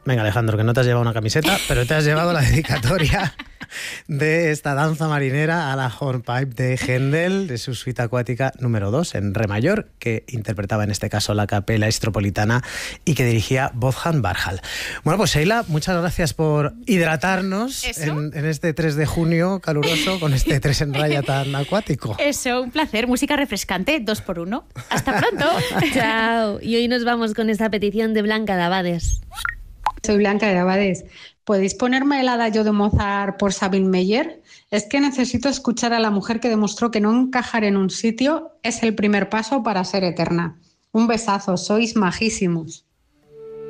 Venga, Alejandro, que no te has llevado una camiseta, pero te has llevado la dedicatoria de esta danza marinera a la hornpipe de Händel, de su suite acuática número 2 en re mayor, que interpretaba en este caso la Capella Estropolitana y que dirigía Wolfgang Barhal. Bueno, pues Sheila, muchas gracias por hidratarnos en este 3 de junio caluroso con este 3 en raya tan acuático. Eso, un placer. Música refrescante, 2x1. Hasta pronto. Chao. Y hoy nos vamos con esta petición de Blanca de Abades. Soy Blanca de Abades. ¿Podéis ponerme el adagio de Mozart por Sabine Meyer? Es que necesito escuchar a la mujer que demostró que no encajar en un sitio es el primer paso para ser eterna. Un besazo, sois majísimos.